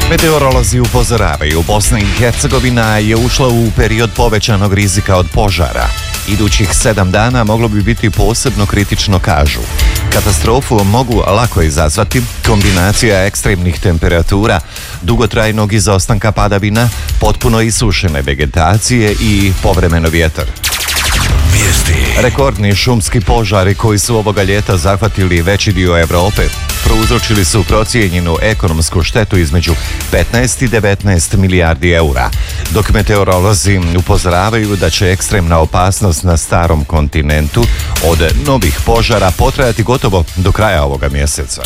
Meteorolozi upozoravaju, Bosna i Hercegovina je ušla u period povećanog rizika od požara. Idućih 7 dana moglo bi biti posebno kritično, kažu. Katastrofu mogu lako izazvati kombinacija ekstremnih temperatura, dugotrajnog izostanka padavina, potpuno isušene vegetacije i povremeno vjetar. Rekordni šumski požari koji su ovoga ljeta zahvatili veći dio Europe prouzročili su procijenjenu ekonomsku štetu između 15 i 19 milijardi eura, dok meteorolozi upozoravaju da će ekstremna opasnost na starom kontinentu od novih požara potrajati gotovo do kraja ovoga mjeseca.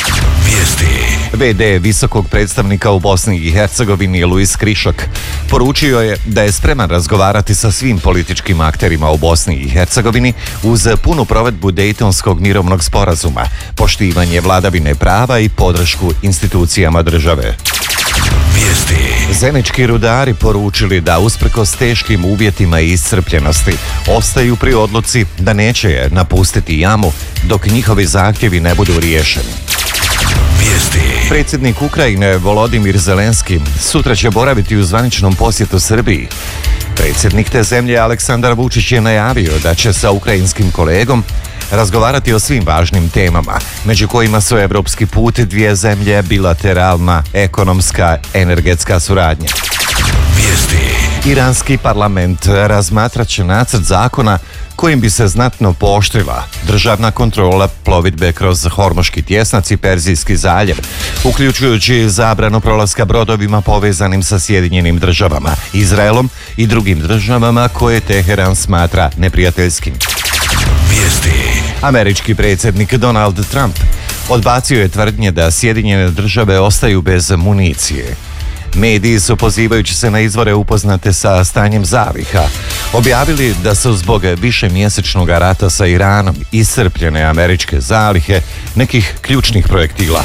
VD visokog predstavnika u Bosni i Hercegovini Luis Krišak poručio je da je spreman razgovarati sa svim političkim akterima u Bosni i Hercegovini uz punu provedbu Dejtonskog mirovnog sporazuma, poštivanje vladavine prava i podršku institucijama države. Zenički rudari poručili da usprkos teškim uvjetima i iscrpljenosti ostaju pri odluci da neće je napustiti jamu dok njihovi zahtjevi ne budu riješeni. Predsjednik Ukrajine Volodimir Zelenski sutra će boraviti u zvaničnom posjetu Srbiji. Predsjednik te zemlje Aleksandar Vučić je najavio da će sa ukrajinskim kolegom razgovarati o svim važnim temama, među kojima su evropski put dvije zemlje, bilateralna, ekonomska, energetska suradnja. Iranski parlament razmatrat će nacrt zakona kojim bi se znatno pooštrila državna kontrola plovidbe kroz Hormuški tjesnac i Perzijski zaljev, uključujući zabranu prolaska brodovima povezanim sa Sjedinjenim državama, Izraelom i drugim državama koje Teheran smatra neprijateljskim. Američki predsjednik Donald Trump odbacio je tvrdnje da Sjedinjene države ostaju bez municije. Mediji su, pozivajući se na izvore upoznate sa stanjem zaliha, objavili da su zbog višemjesečnog rata sa Iranom iscrpljene američke zalihe nekih ključnih projektila.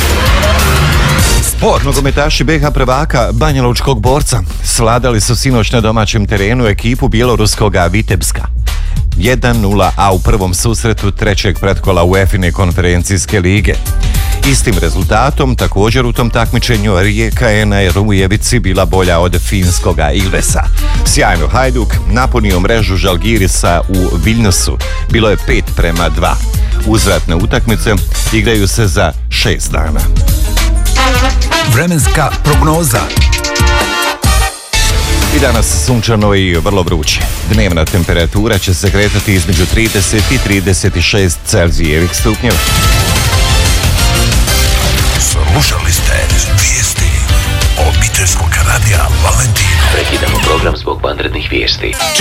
Sport. Nogometaši BiH prvaka Banjalučkog Borca svladali su sinoć na domaćem terenu ekipu bjeloruskoga Vitebska 1:0, a u prvom susretu trećeg pretkola UEFA konferencijske lige. Istim rezultatom, također u tom takmičenju, Rijeka je na Rujevici bila bolja od finskoga Ilvesa. Sjajno Hajduk napunio mrežu Žalgirisa u Viljnusu. Bilo je 5:2. Uzvratne utakmice igraju se za 6 dana. Vremenska prognoza. I danas sunčano i vrlo vruće. Dnevna temperatura će se kretati između 30 i 36 Celzijevih stupnjeva. Slušali ste vijesti obiteljskog radija Valentino. Prekidamo program zbog vanrednih vijesti.